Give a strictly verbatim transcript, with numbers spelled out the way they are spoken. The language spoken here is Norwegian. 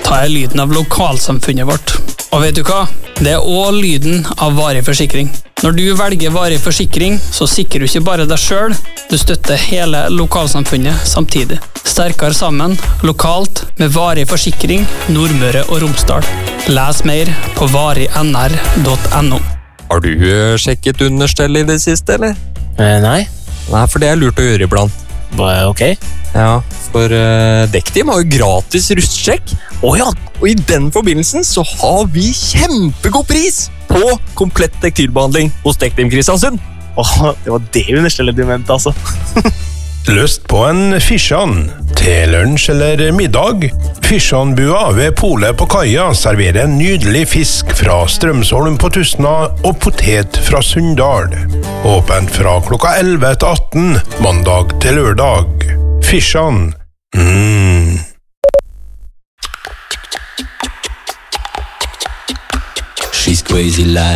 Ta er lyden av lokalsamfunnet vårt. Og vet du hva? Det er også lyden av varig forsikring. Når du velger varig forsikring, så sikrer du ikke bare deg selv, du støtter hele lokalsamfunnet samtidig. Sterkere sammen, lokalt, med varig forsikring, Nordmøre og Romsdal. Les mer på varig n r punktum no. Har du sjekket understell i det siste, eller? Eh, nei. Nei, for det er lurt å gjøre iblant. Ok. Ja, for uh, Dektim har jo gratis rustsjekk. Åja, og i den forbindelsen så har vi kjempegod pris på komplett dektylbehandling hos Dektim Kristiansund. Åh, det var det understellet du mente, altså. Lyst på en fisjan til lunsj eller middag? Fisjanbua ved Polet på Kaja serverer en nydelig fisk fra Strømsholm på Tustna og potet fra Sunndal. Åpent fra klokka elleve til atten, mandag til lørdag. Fisjan. Mm. She's crazy like